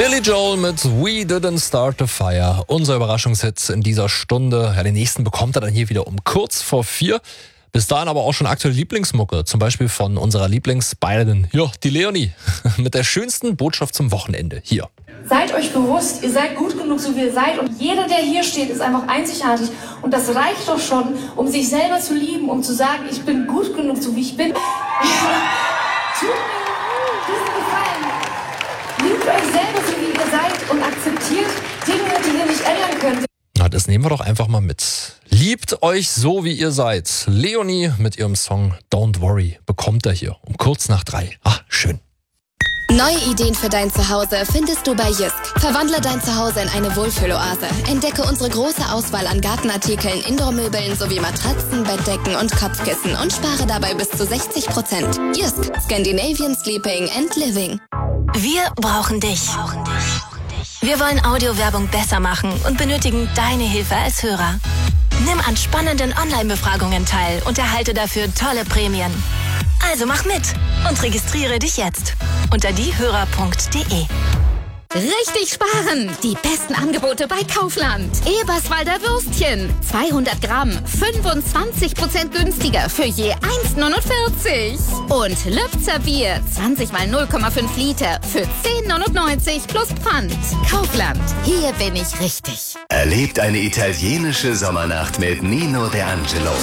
Billy Joel mit We Didn't Start a Fire. Unser Überraschungshit in dieser Stunde. Ja, den nächsten bekommt er dann hier wieder um kurz vor 4. Bis dahin aber auch schon aktuelle Lieblingsmucke. Zum Beispiel von unserer Lieblingsspielerin, die Leonie. Mit der schönsten Botschaft zum Wochenende. Hier. Seid euch bewusst, ihr seid gut genug, so wie ihr seid. Und jeder, der hier steht, ist einfach einzigartig. Und das reicht doch schon, um sich selber zu lieben, um zu sagen, ich bin gut genug, so wie ich bin. Tut mir diesen Gefallen. Liebt euch selber, so wie ihr seid und akzeptiert Dinge, die ihr nicht ändern könnt. Na, das nehmen wir doch einfach mal mit. Liebt euch so, wie ihr seid. Leonie mit ihrem Song Don't Worry bekommt er hier um kurz nach 3. Schön. Neue Ideen für dein Zuhause findest du bei Jysk. Verwandle dein Zuhause in eine Wohlfühloase. Entdecke unsere große Auswahl an Gartenartikeln, Indoormöbeln sowie Matratzen, Bettdecken und Kopfkissen und spare dabei bis zu 60%. Jysk, Scandinavian Sleeping and Living. Wir brauchen dich. Wir wollen Audiowerbung besser machen und benötigen deine Hilfe als Hörer. Nimm an spannenden Online-Befragungen teil und erhalte dafür tolle Prämien. Also mach mit und registriere dich jetzt unter diehörer.de. Richtig sparen! Die besten Angebote bei Kaufland. Eberswalder Würstchen. 200 Gramm, 25% günstiger für je 1,49. Und Lübzer Bier, 20 mal 0,5 Liter für 10,99 plus Pfand. Kaufland, hier bin ich richtig. Erlebt eine italienische Sommernacht mit Nino D'Angelo.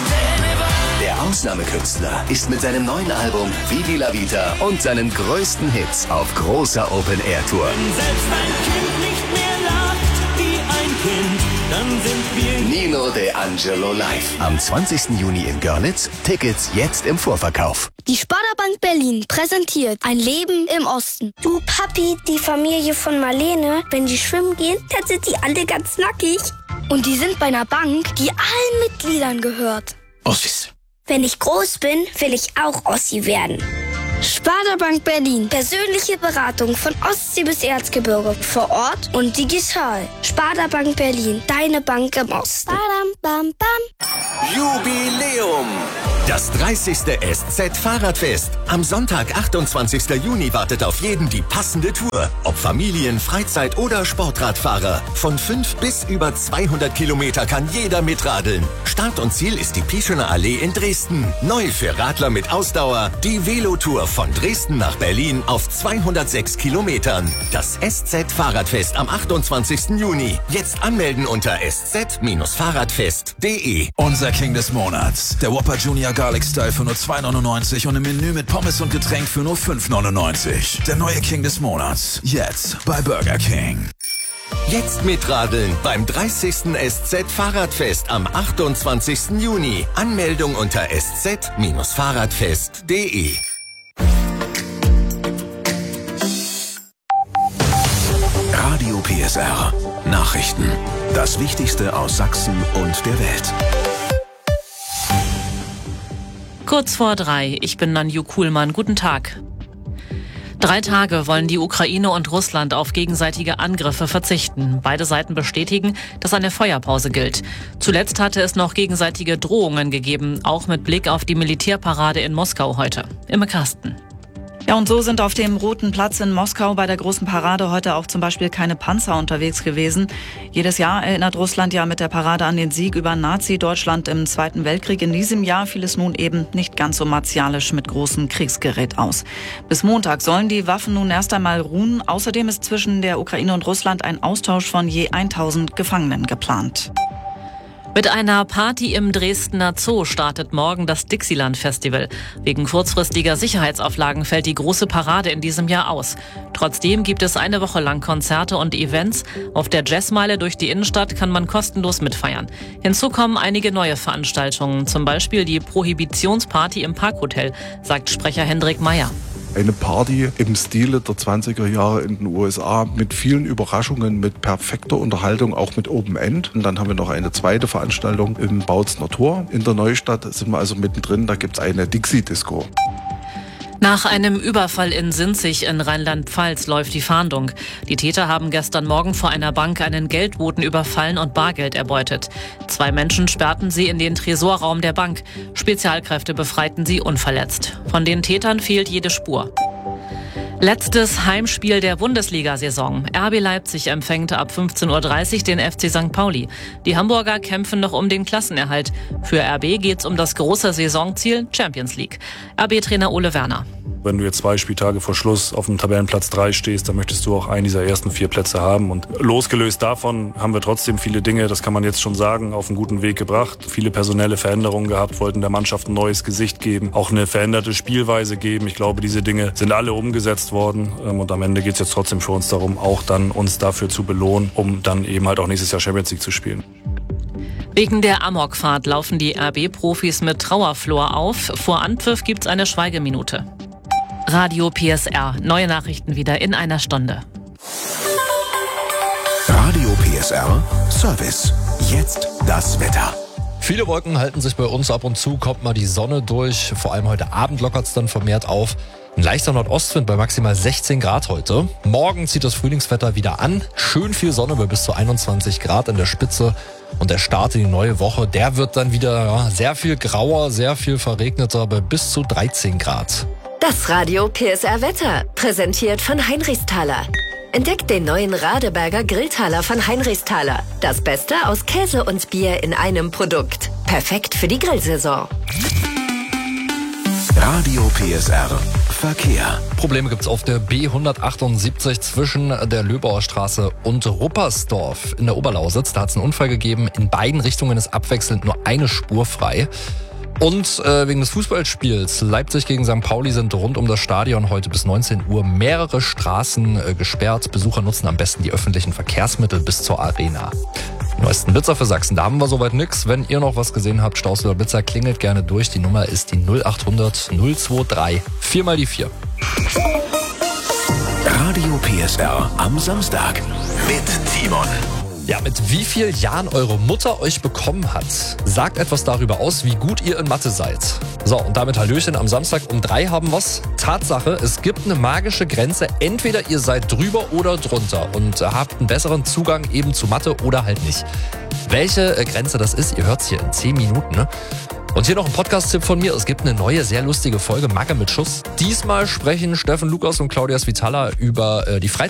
Der Ausnahmekünstler ist mit seinem neuen Album Vivi la Vita und seinen größten Hits auf großer Open-Air-Tour. Wenn selbst ein Kind nicht mehr lacht wie ein Kind, dann sind wir Nino D'Angelo live. Am 20. Juni in Görlitz. Tickets jetzt im Vorverkauf. Die Sparda-Bank Berlin präsentiert ein Leben im Osten. Du Papi, die Familie von Marlene, wenn die schwimmen gehen, dann sind die alle ganz nackig. Und die sind bei einer Bank, die allen Mitgliedern gehört. Ossis. Wenn ich groß bin, will ich auch Ossi werden. Sparda Bank Berlin. Persönliche Beratung von Ostsee bis Erzgebirge. Vor Ort und digital. Sparda Bank Berlin. Deine Bank im Osten. Badam, bam, bam. Jubiläum! Das 30. SZ-Fahrradfest. Am Sonntag, 28. Juni wartet auf jeden die passende Tour. Ob Familien, Freizeit- oder Sportradfahrer. Von 5 bis über 200 Kilometer kann jeder mitradeln. Start und Ziel ist die Pieschener Allee in Dresden. Neu für Radler mit Ausdauer, die Velotour von Dresden nach Berlin auf 206 Kilometern. Das SZ-Fahrradfest am 28. Juni. Jetzt anmelden unter sz-fahrradfest.de. Unser King des Monats. Der Whopper Junior Garlic Style für nur 2,99 und im Menü mit Pommes und Getränk für nur 5,99. Der neue King des Monats. Jetzt bei Burger King. Jetzt mitradeln beim 30. SZ-Fahrradfest am 28. Juni. Anmeldung unter sz-fahrradfest.de. Radio PSR. Nachrichten. Das Wichtigste aus Sachsen und der Welt. Kurz vor 3, ich bin Nanju Kuhlmann. Guten Tag. 3 Tage wollen die Ukraine und Russland auf gegenseitige Angriffe verzichten. Beide Seiten bestätigen, dass eine Feuerpause gilt. Zuletzt hatte es noch gegenseitige Drohungen gegeben, auch mit Blick auf die Militärparade in Moskau heute. Imme Karsten. Ja, und so sind auf dem Roten Platz in Moskau bei der großen Parade heute auch zum Beispiel keine Panzer unterwegs gewesen. Jedes Jahr erinnert Russland ja mit der Parade an den Sieg über Nazi-Deutschland im Zweiten Weltkrieg. In diesem Jahr fiel es nun eben nicht ganz so martialisch mit großem Kriegsgerät aus. Bis Montag sollen die Waffen nun erst einmal ruhen. Außerdem ist zwischen der Ukraine und Russland ein Austausch von je 1000 Gefangenen geplant. Mit einer Party im Dresdner Zoo startet morgen das Dixieland-Festival. Wegen kurzfristiger Sicherheitsauflagen fällt die große Parade in diesem Jahr aus. Trotzdem gibt es eine Woche lang Konzerte und Events. Auf der Jazzmeile durch die Innenstadt kann man kostenlos mitfeiern. Hinzu kommen einige neue Veranstaltungen, zum Beispiel die Prohibitionsparty im Parkhotel, sagt Sprecher Hendrik Meyer. Eine Party im Stile der 20er Jahre in den USA mit vielen Überraschungen, mit perfekter Unterhaltung, auch mit Open End. Und dann haben wir noch eine zweite Veranstaltung im Bautzner Tor. In der Neustadt sind wir also mittendrin, da gibt es eine Dixie-Disco. Nach einem Überfall in Sinzig in Rheinland-Pfalz läuft die Fahndung. Die Täter haben gestern Morgen vor einer Bank einen Geldboten überfallen und Bargeld erbeutet. 2 Menschen sperrten sie in den Tresorraum der Bank. Spezialkräfte befreiten sie unverletzt. Von den Tätern fehlt jede Spur. Letztes Heimspiel der Bundesliga-Saison. RB Leipzig empfängt ab 15:30 Uhr den FC St. Pauli. Die Hamburger kämpfen noch um den Klassenerhalt. Für RB geht's um das große Saisonziel Champions League. RB-Trainer Ole Werner. Wenn du jetzt 2 Spieltage vor Schluss auf dem Tabellenplatz 3 stehst, dann möchtest du auch einen dieser ersten 4 Plätze haben. Und losgelöst davon haben wir trotzdem viele Dinge, das kann man jetzt schon sagen, auf einen guten Weg gebracht. Viele personelle Veränderungen gehabt, wollten der Mannschaft ein neues Gesicht geben, auch eine veränderte Spielweise geben. Ich glaube, diese Dinge sind alle umgesetzt worden. Und am Ende geht es jetzt trotzdem für uns darum, auch dann uns dafür zu belohnen, um dann eben halt auch nächstes Jahr Champions League zu spielen. Wegen der Amokfahrt laufen die RB-Profis mit Trauerflor auf. Vor Anpfiff gibt's eine Schweigeminute. Radio PSR. Neue Nachrichten wieder in einer Stunde. Radio PSR Service. Jetzt das Wetter. Viele Wolken halten sich bei uns ab und zu, kommt mal die Sonne durch. Vor allem heute Abend lockert es dann vermehrt auf. Ein leichter Nordostwind bei maximal 16 Grad heute. Morgen zieht das Frühlingswetter wieder an. Schön viel Sonne bei bis zu 21 Grad in der Spitze. Und der Start in die neue Woche, der wird dann wieder sehr viel grauer, sehr viel verregneter bei bis zu 13 Grad. Das Radio PSR Wetter, präsentiert von Heinrichsthaler. Entdeckt den neuen Radeberger Grilltaler von Heinrichsthaler. Das Beste aus Käse und Bier in einem Produkt. Perfekt für die Grillsaison. Radio PSR Verkehr. Probleme gibt's auf der B178 zwischen der Löbauer Straße und Ruppersdorf in der Oberlausitz. Da hat's einen Unfall gegeben. In beiden Richtungen ist abwechselnd nur eine Spur frei. Und wegen des Fußballspiels Leipzig gegen St. Pauli sind rund um das Stadion heute bis 19 Uhr mehrere Straßen gesperrt. Besucher nutzen am besten die öffentlichen Verkehrsmittel bis zur Arena. Die neuesten Blitzer für Sachsen, da haben wir soweit nix. Wenn ihr noch was gesehen habt, Staus oder Blitzer, klingelt gerne durch. Die Nummer ist die 0800 023 4 mal die 4. Radio PSR am Samstag mit Timon. Ja, mit wie vielen Jahren eure Mutter euch bekommen hat, sagt etwas darüber aus, wie gut ihr in Mathe seid. So, und damit Hallöchen, am Samstag um 3 haben wir's. Tatsache, es gibt eine magische Grenze. Entweder ihr seid drüber oder drunter und habt einen besseren Zugang eben zu Mathe oder halt nicht. Welche Grenze das ist, ihr hört's hier in 10 Minuten, ne? Und hier noch ein Podcast-Tipp von mir. Es gibt eine neue, sehr lustige Folge, Macke mit Schuss. Diesmal sprechen Steffen Lukas und Claudia Svitala über die Freizeit.